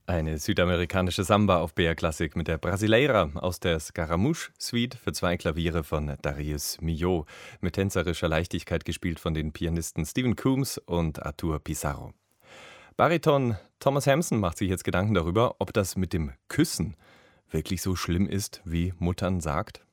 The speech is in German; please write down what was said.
Eine südamerikanische Samba auf BR Klassik mit der Brasileira aus der Scaramouche-Suite für zwei Klaviere von Darius Milhaud, mit tänzerischer Leichtigkeit gespielt von den Pianisten Stephen Coombs und Arthur Pizarro. Bariton Thomas Hampson macht sich jetzt Gedanken darüber, ob das mit dem Küssen wirklich so schlimm ist, wie Muttern sagt.